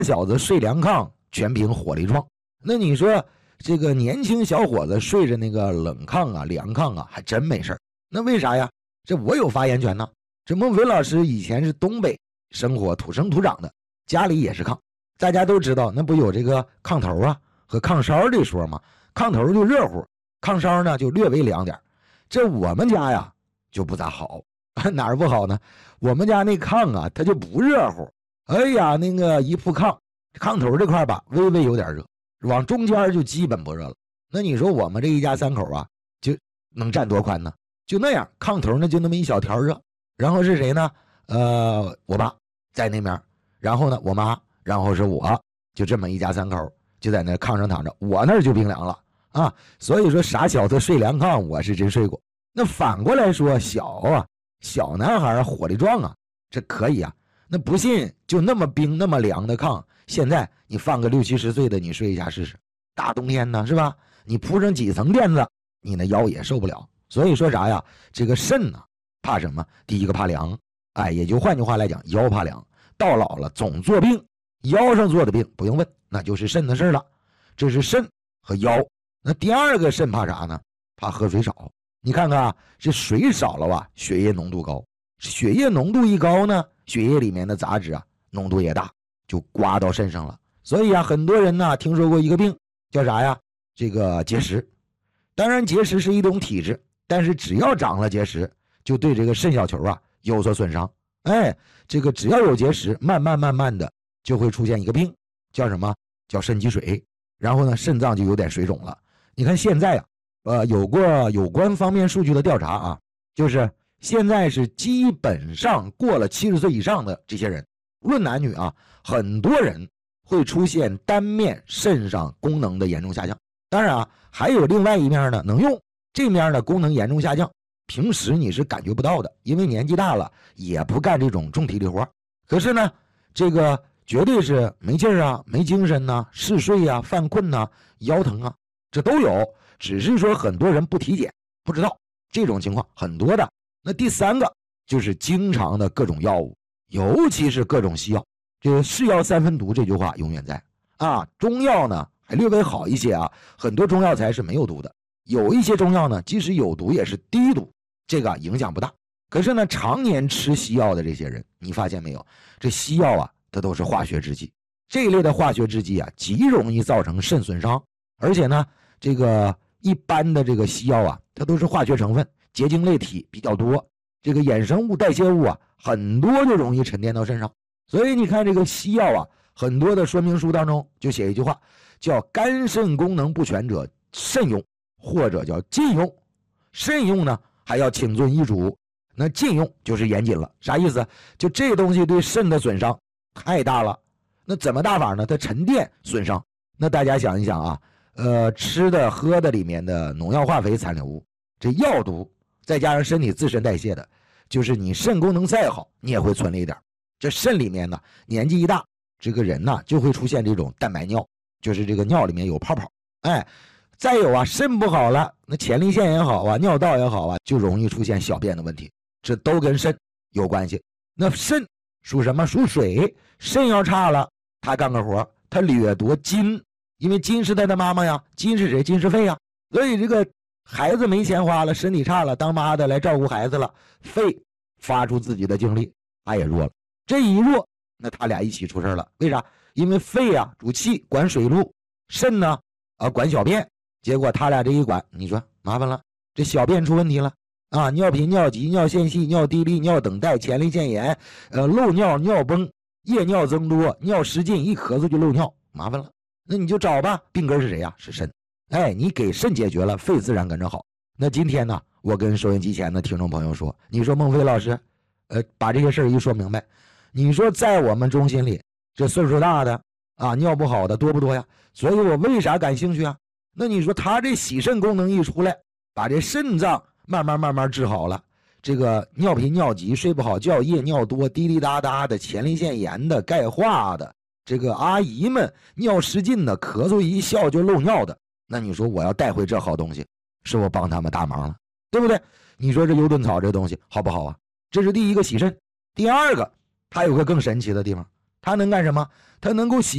小子睡凉炕全凭火力壮。那你说这个年轻小伙子睡着那个冷炕啊凉炕啊还真没事。那为啥呀？这我有发言权呢。这孟非老师以前是东北生活土生土长的，家里也是炕。大家都知道那不有这个炕头啊和炕梢这说吗？炕头就热乎，炕梢呢就略微凉点。这我们家呀就不咋好。哪儿不好呢？我们家那炕啊它就不热乎。哎呀，那个一铺炕头这块吧微微有点热，往中间就基本不热了。那你说我们这一家三口啊就能占多宽呢？就那样，炕头呢就那么一小条热。然后是谁呢？我爸在那边，然后呢我妈，然后是我，就这么一家三口就在那炕上躺着。我那儿就冰凉了啊。所以说傻小子睡凉炕我是真睡过。那反过来说小男孩火力壮啊，这可以啊。那不信就那么冰那么凉的炕，现在你放个60、70岁的你睡一下试试，大冬天呢是吧？你铺上几层垫子，你那腰也受不了。所以说啥呀？这个肾呢怕什么？第一个怕凉，也就换句话来讲，腰怕凉。到老了总做病，腰上做的病不用问，那就是肾的事了。这是肾和腰。那第二个肾怕啥呢？怕喝水少。你看看啊，这水少了啊，血液浓度高。血液浓度一高呢，血液里面的杂质啊浓度也大，就刮到肾上了。所以啊，很多人呢听说过一个病叫啥呀？这个结石。当然结石是一种体质，但是只要长了结石，就对这个肾小球啊有所损伤。这个只要有结石，慢慢的就会出现一个病，叫什么？叫肾积水。然后呢，肾脏就有点水肿了。你看现在有过有关方面数据的调查啊，就是现在是基本上过了70岁以上的这些人，无论男女啊，很多人会出现单面肾上功能的严重下降。当然啊，还有另外一面呢能用，这面呢功能严重下降，平时你是感觉不到的，因为年纪大了也不干这种重体力活。可是呢，这个绝对是没劲儿啊，没精神啊，嗜睡啊，犯困啊，腰疼啊，这都有，只是说很多人不体检，不知道这种情况很多的。那第三个就是经常的各种药物，尤其是各种西药。这个是药三分毒这句话永远在啊。中药呢还略微好一些啊，很多中药材是没有毒的，有一些中药呢即使有毒也是低毒，这个影响不大。可是呢，常年吃西药的这些人，你发现没有，这西药啊它都是化学制剂，这一类的化学制剂啊极容易造成肾损伤。而且呢，这个一般的这个西药啊它都是化学成分，结晶类体比较多，这个衍生物代谢物啊很多就容易沉淀到肾上。所以你看这个西药啊，很多的说明书当中就写一句话，叫肝肾功能不全者慎用，或者叫禁用。慎用呢还要请遵医嘱，那禁用就是严谨了。啥意思？就这东西对肾的损伤太大了。那怎么大法呢？它沉淀损伤。那大家想一想啊，吃的喝的里面的农药化肥残留物，这药毒再加上身体自身代谢的，就是你肾功能再好你也会存了一点。这肾里面呢年纪一大，这个人呢就会出现这种蛋白尿，就是这个尿里面有泡泡。再有啊，肾不好了，那前列腺也好啊，尿道也好啊，就容易出现小便的问题，这都跟肾有关系。那肾属什么？属水。肾要差了，他干个活，他掠夺金，因为金是他的妈妈呀。金是谁？金是肺呀。所以这个孩子没钱花了，身体差了，当妈的来照顾孩子了，肺发出自己的精力，他也弱了。这一弱，那他俩一起出事了。为啥？因为肺啊主气，管水路，肾呢管小便。结果他俩这一管，你说麻烦了，这小便出问题了啊！尿频、尿急、尿线细、尿滴沥、尿等待、前列腺炎，漏尿、尿崩、夜尿增多、尿失禁，一咳嗽就漏尿，麻烦了。那你就找吧，病根是谁呀？是肾。你给肾解决了，肺自然跟着好。那今天呢，我跟收音机前的听众朋友说，你说孟非老师，把这些事儿一说明白，你说在我们中心里，这岁数大的啊，尿不好的多不多呀？所以我为啥感兴趣啊？那你说他这洗肾功能一出来，把这肾脏慢慢治好了，这个尿频尿急、睡不好觉、夜尿多、滴滴答答的、前列腺炎的、钙化的，这个阿姨们尿失禁的、咳嗽一笑就漏尿的，那你说我要带回这好东西，是我帮他们大忙了，对不对？你说这优盾草这东西好不好啊？这是第一个洗肾。第二个，它有个更神奇的地方，它能干什么？它能够洗